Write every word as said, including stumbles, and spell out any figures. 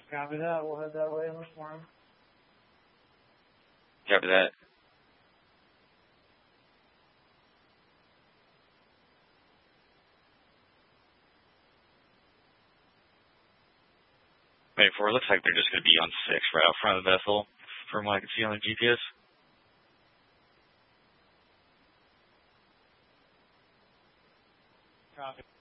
Copy that. We'll head that way in the morning. Copy that. Wait, four, looks like they're just going to be on six right out front of the vessel from what I can see on the G P S. Copy.